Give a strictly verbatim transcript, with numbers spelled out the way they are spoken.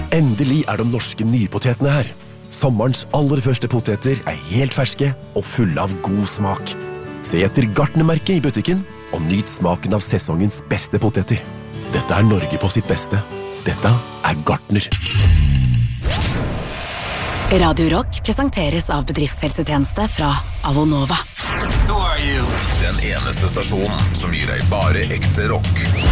Endelig er de norske nypotetene her. Sommerens aller første poteter er helt ferske og fulle av god smak. Se etter Gartnermerket i butikken og nyt smaken av sesongens beste poteter. Dette er Norge på sitt beste. Dette er Gartner. Radio Rock presenteres av bedriftshelsetjeneste fra Avonova. Who are you? Den eneste stasjonen som gir deg bare ekte rock.